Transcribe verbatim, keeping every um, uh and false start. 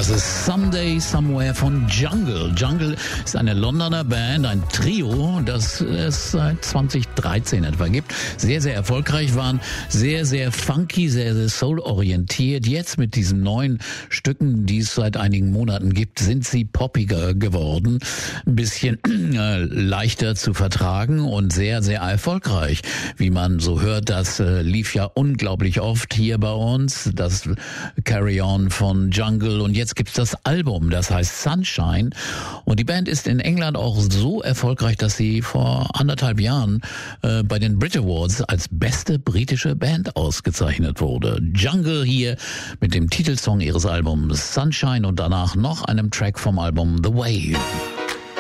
Das ist Someday Somewhere von Jungle. Jungle ist eine Londoner Band, ein Trio, das es seit zwanzig dreizehn etwa gibt. Sehr, sehr erfolgreich waren, sehr, sehr funky, sehr, sehr soul-orientiert. Jetzt mit diesen neuen Stücken, die es seit einigen Monaten gibt, sind sie poppiger geworden. Ein bisschen äh, leichter zu vertragen und sehr, sehr erfolgreich. Wie man so hört, das äh, lief ja unglaublich oft hier bei uns, das Carry On von Jungle. Und jetzt gibt's das Album, das heißt Sunshine. Und die Band ist in England auch so erfolgreich, dass sie vor anderthalb Jahren äh, bei den Brit Awards als beste britische Band ausgezeichnet wurde. Jungle hier mit dem Titelsong ihres Albums Sunshine und danach noch einem Track vom Album The Wave.